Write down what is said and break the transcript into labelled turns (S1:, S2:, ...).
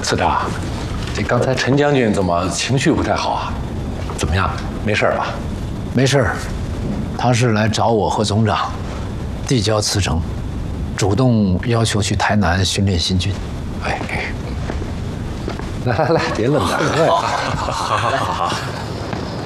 S1: 次长，这刚才陈将军怎么情绪不太好啊？怎么样？没事吧？
S2: 没事，他是来找我和总长递交辞呈，主动要求去台南训练新军。
S1: 哎，来，别愣着。好。